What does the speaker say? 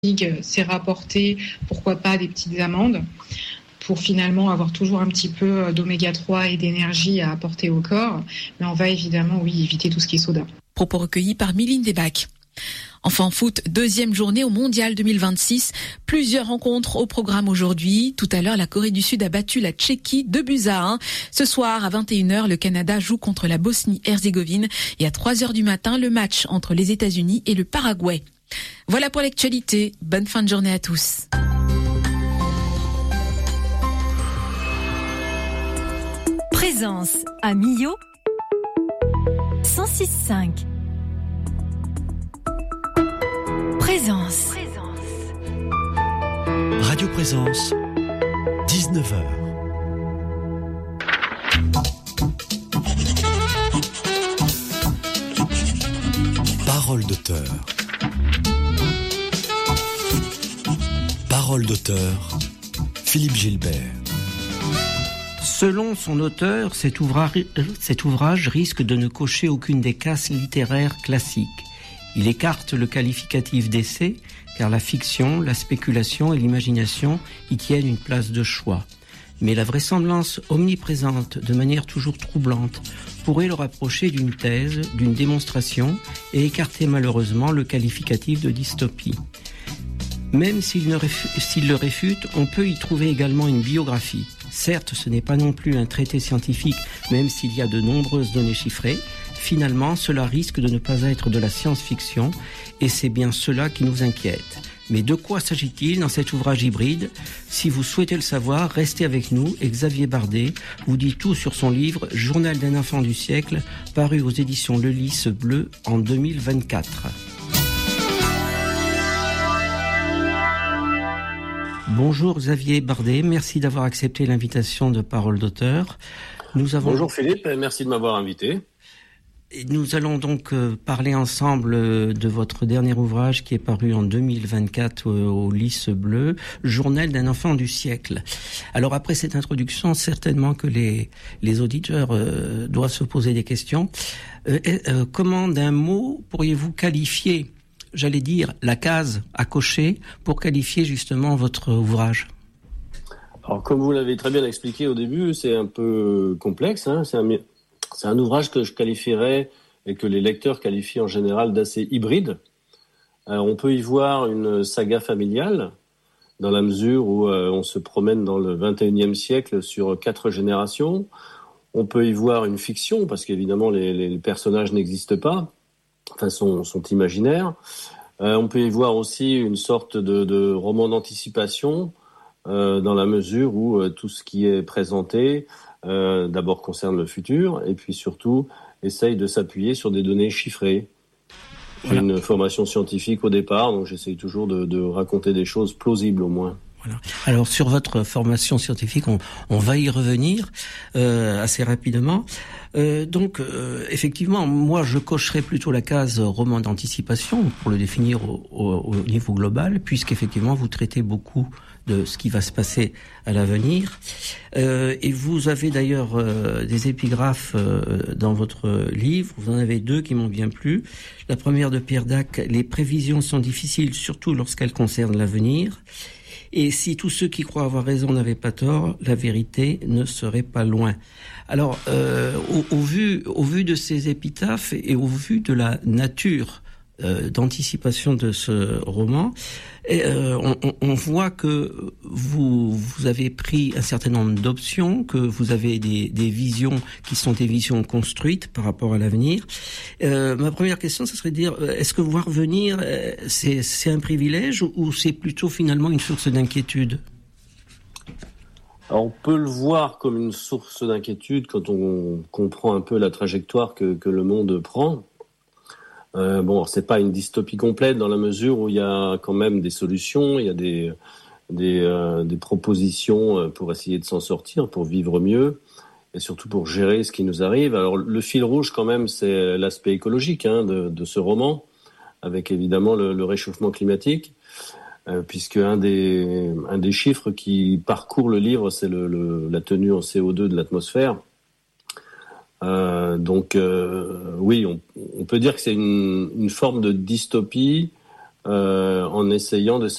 c'est rapporté, pourquoi pas des petites amandes, pour finalement avoir toujours un petit peu d'oméga 3 et d'énergie à apporter au corps. Mais on va évidemment, éviter tout ce qui est soda. Propos recueillis par Mylène Debac. Enfin, en foot, deuxième journée au Mondial 2026. Plusieurs rencontres au programme aujourd'hui. Tout à l'heure, la Corée du Sud a battu la Tchéquie 2-1. Ce soir, à 21h, le Canada joue contre la Bosnie-Herzégovine. Et à 3h du matin, le match entre les États-Unis et le Paraguay. Voilà pour l'actualité. Bonne fin de journée à tous. Présence à Millau 106.5. Présence. Radio Présence, 19h. Parole d'auteur. Parole d'auteur, Philippe Gilbert. Selon son auteur, cet ouvrage risque de ne cocher aucune des cases littéraires classiques. Il écarte le qualificatif d'essai, car la fiction, la spéculation et l'imagination y tiennent une place de choix. Mais la vraisemblance omniprésente, de manière toujours troublante, pourrait le rapprocher d'une thèse, d'une démonstration, et écarter malheureusement le qualificatif de dystopie. Même s'il le réfute, on peut y trouver également une biographie. Certes, ce n'est pas non plus un traité scientifique, même s'il y a de nombreuses données chiffrées. Finalement, cela risque de ne pas être de la science-fiction, et c'est bien cela qui nous inquiète. Mais de quoi s'agit-il dans cet ouvrage hybride ? Si vous souhaitez le savoir, restez avec nous, et Xavier Bardet vous dit tout sur son livre « Journal d'un enfant du siècle », paru aux éditions Le Lys Bleu en 2024. Bonjour Xavier Bardet, merci d'avoir accepté l'invitation de Parole d'auteur. Bonjour Philippe, merci de m'avoir invité. Et nous allons donc parler ensemble de votre dernier ouvrage qui est paru en 2024 au Lys Bleu, Journal d'un enfant du siècle. Alors après cette introduction, certainement que les auditeurs doivent se poser des questions. Comment d'un mot pourriez-vous qualifier, j'allais dire, la case à cocher pour qualifier justement votre ouvrage ? Alors comme vous l'avez très bien expliqué au début, c'est un peu complexe, hein. C'est un ouvrage que je qualifierais et que les lecteurs qualifient en général d'assez hybride. On peut y voir une saga familiale dans la mesure où on se promène dans le 21e siècle sur 4 générations. On peut y voir une fiction parce qu'évidemment les personnages n'existent pas, enfin sont imaginaires. On peut y voir aussi une sorte de roman d'anticipation dans la mesure où tout ce qui est présenté d'abord concerne le futur et puis surtout essaye de s'appuyer sur des données chiffrées. J'ai une formation scientifique au départ, donc j'essaye toujours de raconter des choses plausibles au moins. Voilà. Alors sur votre formation scientifique, on va y revenir assez rapidement. Donc effectivement, moi je cocherais plutôt la case roman d'anticipation pour le définir au niveau global, puisqu'effectivement vous traitez beaucoup de ce qui va se passer à l'avenir. Et vous avez d'ailleurs des épigraphes dans votre livre. Vous en avez 2 qui m'ont bien plu. La première de Pierre Dac, « Les prévisions sont difficiles, surtout lorsqu'elles concernent l'avenir. Et si tous ceux qui croient avoir raison n'avaient pas tort, la vérité ne serait pas loin. » Alors, au vu de ces épitaphes et au vu de la nature d'anticipation de ce roman, on voit que vous avez pris un certain nombre d'options, que vous avez des visions qui sont des visions construites par rapport à l'avenir. Ma première question, ça serait de dire, est-ce que voir venir, c'est un privilège ou c'est plutôt finalement une source d'inquiétude ? Alors, on peut le voir comme une source d'inquiétude quand on comprend un peu la trajectoire que le monde prend. C'est pas une dystopie complète dans la mesure où il y a quand même des solutions, il y a des propositions pour essayer de s'en sortir, pour vivre mieux et surtout pour gérer ce qui nous arrive. Alors le fil rouge quand même, c'est l'aspect écologique de ce roman, avec évidemment le réchauffement climatique, puisque un des chiffres qui parcourt le livre, c'est la tenue en CO2 de l'atmosphère. Oui, on peut dire que c'est une forme de dystopie en essayant de